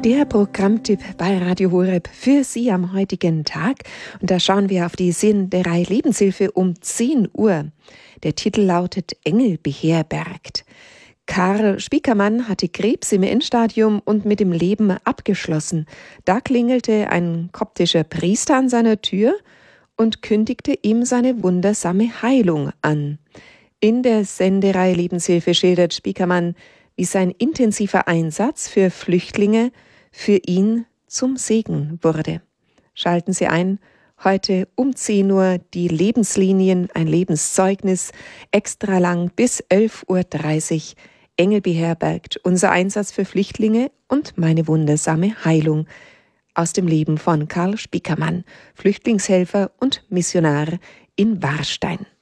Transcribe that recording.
Der Programmtipp bei Radio Horeb für Sie am heutigen Tag. Und da schauen wir auf die Senderei Lebenshilfe um 10 Uhr. Der Titel lautet Engel beherbergt. Karl Spiekermann hatte Krebs im Endstadium und mit dem Leben abgeschlossen. Da klingelte ein koptischer Priester an seiner Tür und kündigte ihm seine wundersame Heilung an. In der Senderei Lebenshilfe schildert Spiekermann, wie sein intensiver Einsatz für Flüchtlinge für ihn zum Segen wurde. Schalten Sie ein, heute um 10 Uhr die Lebenslinien, ein Lebenszeugnis, extra lang bis 11.30 Uhr. Engel beherbergt, unser Einsatz für Flüchtlinge und meine wundersame Heilung. Aus dem Leben von Karl Spiekermann, Flüchtlingshelfer und Missionar in Warstein.